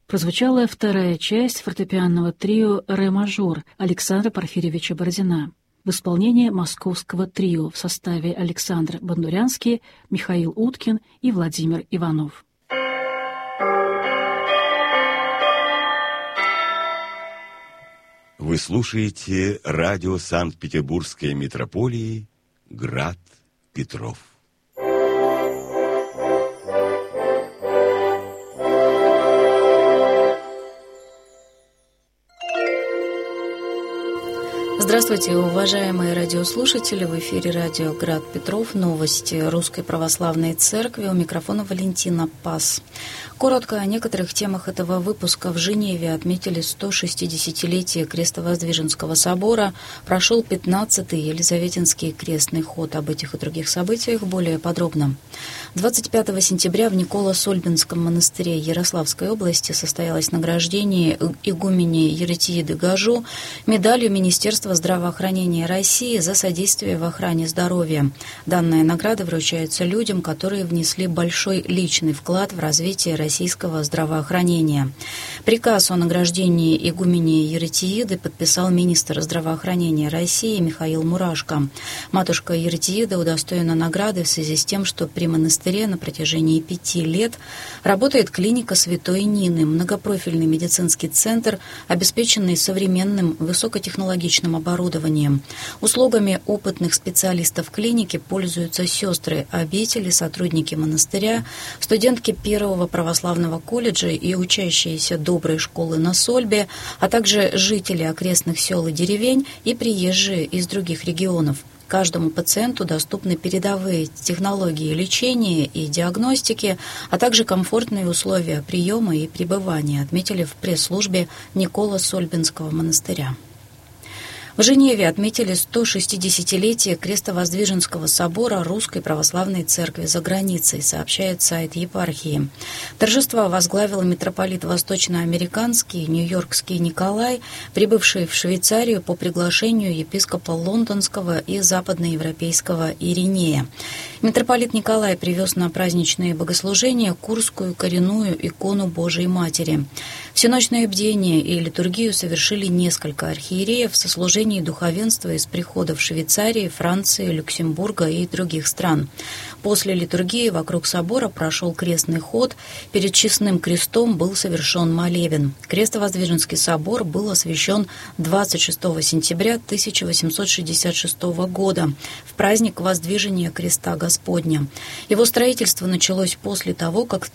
прозвучала вторая часть фортепианного трио «Ре-мажор» Александра Порфирьевича Бородина в исполнении московского трио в составе Александр Бандурянский, Михаил Уткин и Владимир Иванов. Вы слушаете радио Санкт-Петербургской митрополии «Град Петров». Здравствуйте, уважаемые радиослушатели! В эфире радио «Град Петров». Новости Русской Православной Церкви. У микрофона Валентина Пас. Коротко о некоторых темах этого выпуска. В Женеве отметили 160-летие Крестовоздвиженского собора. Прошел 15-й Елизаветинский крестный ход. Об этих и других событиях более подробно. 25 сентября в Николо-Сольбинском монастыре Ярославской области состоялось награждение игумени Еретииды Гажу медалью Министерства здравоохранения России за содействие в охране здоровья. Данная награда вручается людям, которые внесли большой личный вклад в развитие российского здравоохранения. Приказ о награждении игумени Еретииды подписал министр здравоохранения России Михаил Мурашко. Матушка Еретиида удостоена награды в связи с тем, что при монастыре на протяжении 5 лет работает клиника Святой Нины, многопрофильный медицинский центр, обеспеченный современным высокотехнологичным оборудованием. Услугами опытных специалистов клиники пользуются сестры обители, сотрудники монастыря, студентки Первого православного колледжа и учащиеся доброй школы на Сольбе, а также жители окрестных сел и деревень и приезжие из других регионов. Каждому пациенту доступны передовые технологии лечения и диагностики, а также комфортные условия приема и пребывания, отметили в пресс-службе Николо-Сольбинского монастыря. В Женеве отметили 160-летие Крестовоздвиженского собора Русской Православной Церкви за границей, сообщает сайт епархии. Торжество возглавил митрополит Восточноамериканский, Нью-Йоркский Николай, прибывший в Швейцарию по приглашению епископа Лондонского и западноевропейского Иринея. Митрополит Николай привез на праздничные богослужения Курскую коренную икону Божией Матери. Всеночное бдение и литургию совершили несколько архиереев со служением духовенства из приходов Швейцарии, Франции, Люксембурга и других стран. После литургии вокруг собора прошел крестный ход, перед честным крестом был совершен молебен. Крестовоздвиженский собор был освящен 26 сентября 1866 года, в праздник Воздвижения Креста Господня. Его строительство началось после того, как в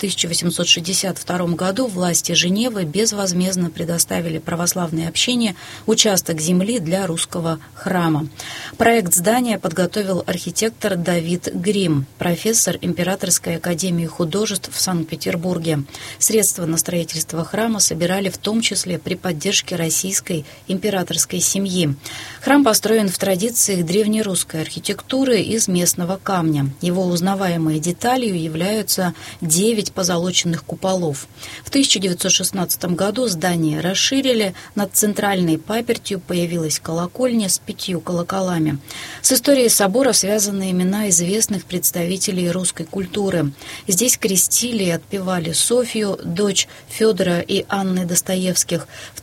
1862 году власти Женевы безвозмездно предоставили православной общине участок земли для русского храма. Проект здания подготовил архитектор Давид Грим, профессор Императорской академии художеств в Санкт-Петербурге. Средства на строительство храма собирали в том числе при поддержке российской императорской семьи. Храм построен в традициях древнерусской архитектуры из местного камня. Его узнаваемой деталью являются 9 позолоченных куполов. В 1916 году здание расширили, над центральной папертью появилась колокольня с 5 колоколами. С историей собора связаны имена известных представителей русской культуры. Здесь крестили и отпевали Софью, дочь Федора и Анны Достоевских. В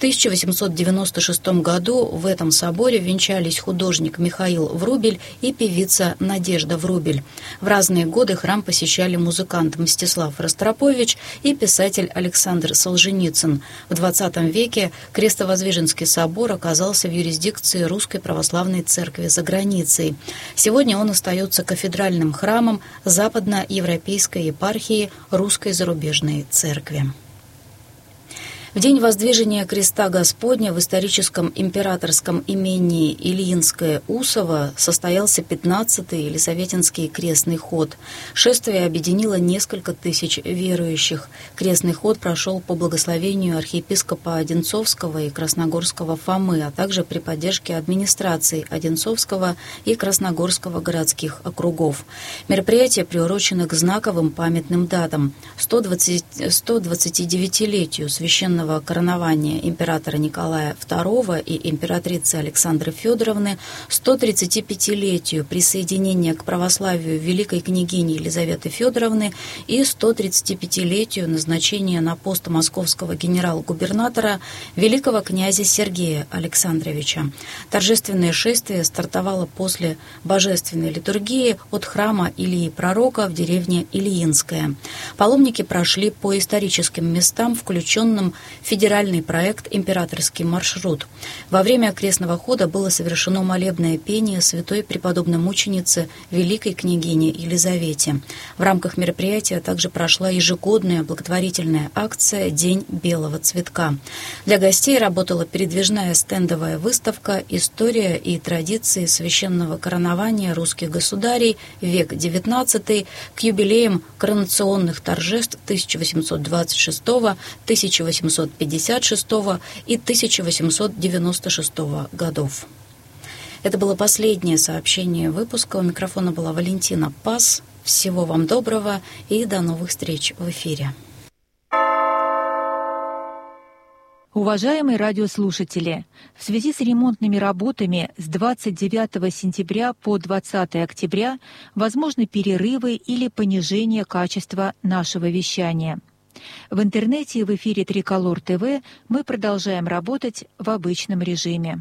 1896 году в этом соборе венчались художник Михаил Врубель и певица Надежда Врубель. В разные годы храм посещали музыкант Мстислав Ростропович и писатель Александр Солженицын. В XX веке Крестовоздвиженский собор оказался в юрисдикции Русской Православной Церкви за границей. Сегодня он остается кафедральным храмом Западноевропейской епархии Русской зарубежной церкви. В день воздвижения Креста Господня в историческом императорском имении Ильинское-Усово состоялся 15-й Елизаветинский крестный ход. Шествие объединило несколько тысяч верующих. Крестный ход прошел по благословению архиепископа Одинцовского и Красногорского Фомы, а также при поддержке администраций Одинцовского и Красногорского городских округов. Мероприятие приурочено к знаковым памятным датам: 129-летию священного священного коронования императора Николая II и императрицы Александры Федоровны, 135-летию присоединения к православию великой княгини Елизаветы Федоровны и 135-летию назначения на пост московского генерал-губернатора великого князя Сергея Александровича. Торжественное шествие стартовало после божественной литургии от храма Илии Пророка в деревне Ильинская. Паломники прошли по историческим местам, включенным в федеральный проект «Императорский маршрут». Во время крестного хода было совершено молебное пение святой преподобной мученицы великой княгини Елизавете. В рамках мероприятия также прошла ежегодная благотворительная акция «День белого цветка». Для гостей работала передвижная стендовая выставка «История и традиции священного коронования русских государей. Век XIX» к юбилеям коронационных торжеств 1826, 1856 и 1896 годов. Это было последнее сообщение выпуска. У микрофона была Валентина Пас. Всего вам доброго и до новых встреч в эфире. Уважаемые радиослушатели, в связи с ремонтными работами с 29 сентября по 20 октября возможны перерывы или понижение качества нашего вещания. В интернете и в эфире Триколор ТВ мы продолжаем работать в обычном режиме.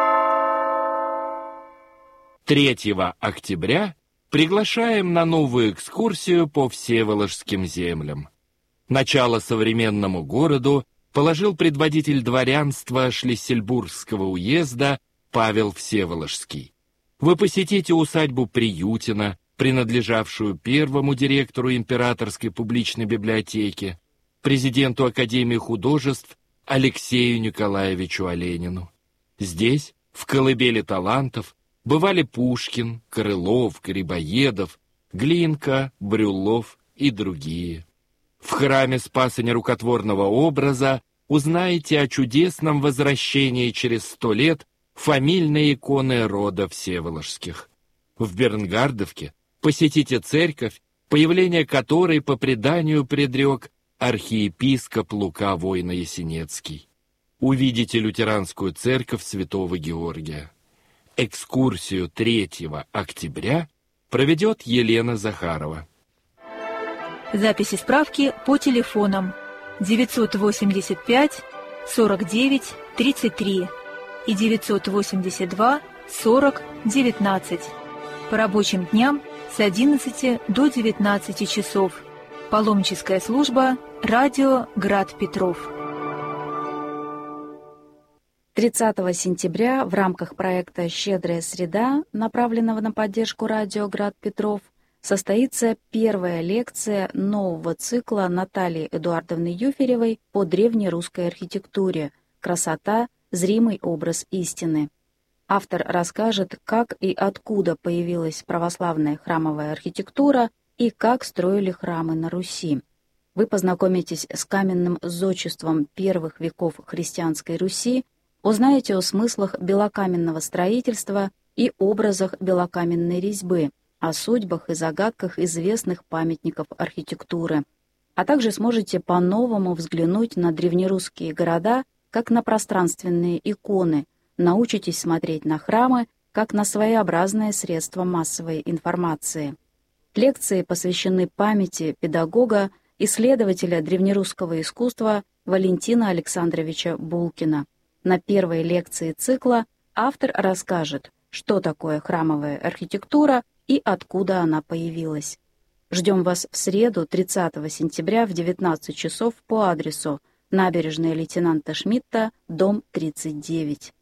3 октября приглашаем на новую экскурсию по Всеволожским землям. Начало современному городу положил предводитель дворянства Шлиссельбургского уезда Павел Всеволожский. Вы посетите усадьбу Приютина, принадлежавшую первому директору Императорской публичной библиотеки, президенту Академии художеств Алексею Николаевичу Оленину. Здесь, в колыбели талантов, бывали Пушкин, Крылов, Грибоедов, Глинка, Брюллов и другие. В храме Спаса Нерукотворного образа узнаете о чудесном возвращении через 100 лет фамильной иконы рода Всеволожских. В Бернгардовке посетите церковь, появление которой по преданию предрек архиепископ Лука Войно-Ясенецкий. Увидите лютеранскую церковь Святого Георгия. Экскурсию 3 октября проведет Елена Захарова. Записи справки по телефонам 985 49 33 и 982 40 19. По рабочим дням с 11 до 19 часов. Паломническая служба «Радио Град Петров». 30 сентября в рамках проекта «Щедрая среда», направленного на поддержку радио «Град Петров», состоится первая лекция нового цикла Натальи Эдуардовны Юферевой по древнерусской архитектуре «Красота. Зримый образ истины». Автор расскажет, как и откуда появилась православная храмовая архитектура и как строили храмы на Руси. Вы познакомитесь с каменным зодчеством первых веков христианской Руси, узнаете о смыслах белокаменного строительства и образах белокаменной резьбы, о судьбах и загадках известных памятников архитектуры, а также сможете по-новому взглянуть на древнерусские города как на пространственные иконы, научитесь смотреть на храмы как на своеобразное средство массовой информации. Лекции посвящены памяти педагога, исследователя древнерусского искусства Валентина Александровича Булкина. На первой лекции цикла автор расскажет, что такое храмовая архитектура и откуда она появилась. Ждем вас в среду, 30 сентября в 19 часов по адресу: набережная лейтенанта Шмидта, дом 39.